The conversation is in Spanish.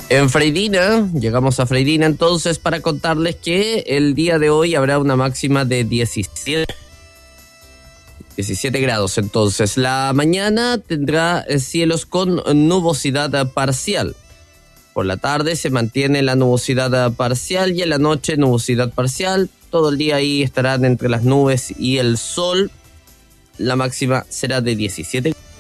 En Freirina, llegamos a Freirina entonces para contarles que el día de hoy habrá una máxima de 17 grados. Entonces, la mañana tendrá cielos con nubosidad parcial. Por la tarde se mantiene la nubosidad parcial y en la noche nubosidad parcial. Todo el día ahí estarán entre las nubes y el sol. La máxima será de 17 grados.